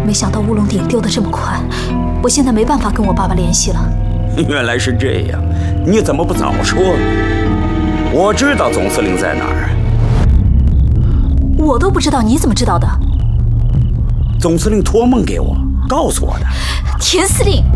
没想到乌龙鼎丢得这么快，我现在没办法跟我爸爸联系了。 原来是这样，你怎么不早说呢？我知道总司令在哪儿。 我都不知道，你怎么知道的？ 总司令托梦给我，告诉我的。 田司令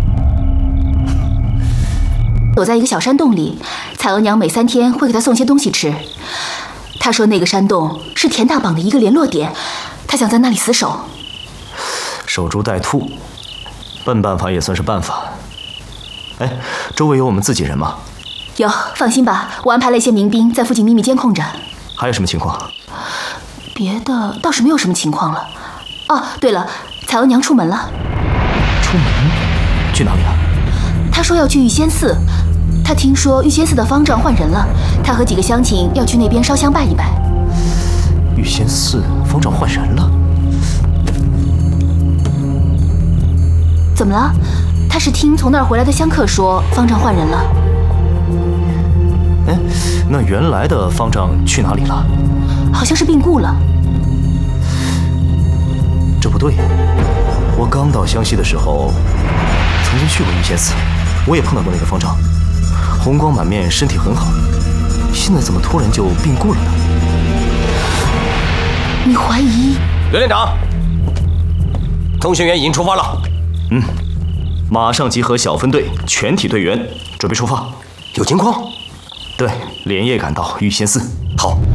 躲在一个小山洞里，彩娥娘每3天会给他送些东西吃。他说那个山洞是田大绑的一个联络点，他想在那里死守。 守株待兔，笨办法也算是办法。哎，周围有我们自己人吗？ 有，放心吧，我安排了一些民兵在附近秘密监控着。 还有什么情况？ 别的倒是没有什么情况了。哦，对了，彩娥娘出门了。 出门？去哪里了？ 她说要去玉仙寺。她听说玉仙寺的方丈换人了，她和几个乡亲要去那边烧香拜一拜。 玉仙寺方丈换人了？ 怎么了？她是听从那儿回来的香客说方丈换人了。 哎，那原来的方丈去哪里了？ 好像是病故了。 这不对，我刚到湘西的时候，曾经去过玉仙寺，我也碰到过那个方丈，红光满面，身体很好。现在怎么突然就病故了呢？ 你怀疑？ 刘连长，通讯员已经出发了。 马上集合小分队，全体队员准备出发。 有情况？ 对，连夜赶到玉仙寺。 好。